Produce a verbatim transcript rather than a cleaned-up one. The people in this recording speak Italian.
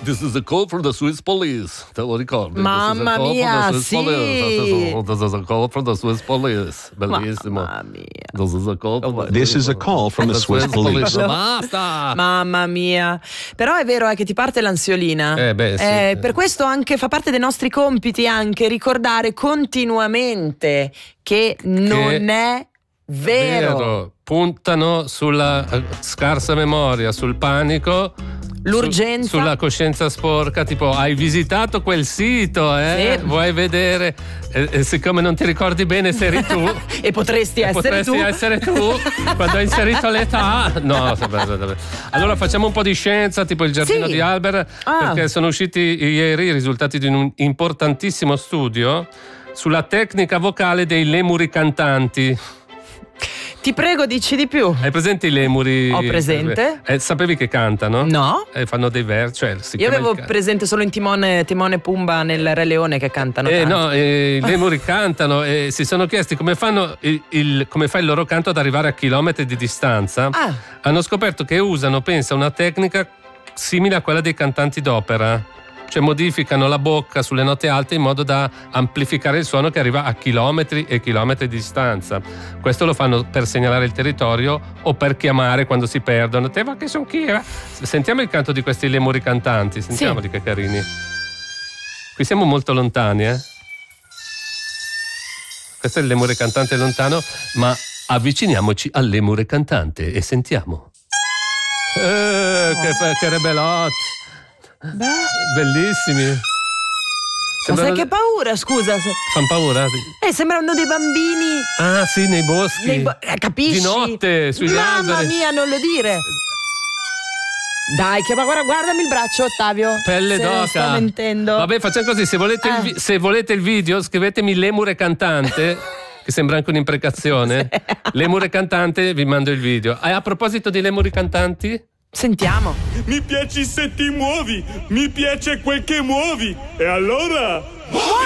This is a call from the Swiss police. Te lo ricordi? Mamma mia, sì. This is a call from the Swiss police. Bellissimo. Mamma mia. This is a call from the, This is a call from the Swiss police. Basta. Mamma mia. Però è vero, è che ti parte l'ansiolina. Eh, beh, sì. Eh, per questo anche fa parte dei nostri compiti anche ricordare continuamente che, che non è vero. vero. Puntano sulla scarsa memoria, sul panico, l'urgenza, su, sulla coscienza sporca, tipo hai visitato quel sito, eh? Sì. Vuoi vedere? E, e siccome non ti ricordi bene se eri tu e potresti e essere potresti tu essere tu quando hai inserito l'età. No, allora facciamo un po' di scienza, tipo il giardino sì. di Albert, ah. perché sono usciti ieri i risultati di un importantissimo studio sulla tecnica vocale dei lemuri cantanti. Ti prego, dici di più. Hai presente i lemuri? Ho presente. Eh, sapevi che cantano? No. Eh, fanno dei versi. Cioè, si Io avevo il... presente solo in Timone, Timone e Pumba nel Re Leone che cantano. Eh, no, eh, i lemuri cantano e si sono chiesti come fanno il, il, come fa il loro canto ad arrivare a chilometri di distanza. Ah. Hanno scoperto che usano, pensa, una tecnica simile a quella dei cantanti d'opera. Cioè modificano la bocca sulle note alte in modo da amplificare il suono che arriva a chilometri e chilometri di distanza. Questo lo fanno per segnalare il territorio o per chiamare quando si perdono. Te va che son chi? Sentiamo il canto di questi lemuri cantanti, sentiamoli sì. Che carini. Qui siamo molto lontani, eh? Questo è il lemure cantante lontano, ma avviciniamoci al lemure cantante e sentiamo. Eh, oh. che, che rebelot! Beh. Bellissimi. Ma sai che paura, scusa. Se... Fanno paura? Eh, sembrano dei bambini. Ah, sì, nei boschi. Nei bo... eh, capisci? Di notte, sugli Mamma alberi. Mamma mia, non lo dire. Dai, che ma guarda, guardami il braccio, Ottavio. Pelle se d'oca. Sto mentendo. Vabbè, facciamo così, se volete, eh. il, vi- se volete il video, scrivetemi lemure cantante. Che sembra anche un'imprecazione. Sì. Lemure cantante, vi mando il video. E a proposito di lemuri cantanti, sentiamo. Mi piaci se ti muovi, mi piace quel che muovi. E allora...